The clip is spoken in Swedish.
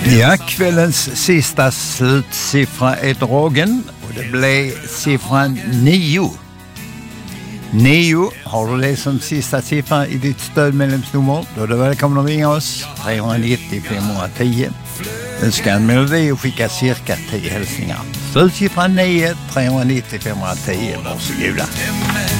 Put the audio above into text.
Ja, kvällens sista slutsiffra är dragen och det blev siffran 9. 9 har du det som sista siffra i ditt stödmedlemsnummer. Då är du välkommen att ringa oss 390 510. Önska en melodi och skicka cirka 10 hälsningar. Slutsiffran 9 390 510. Varsågoda.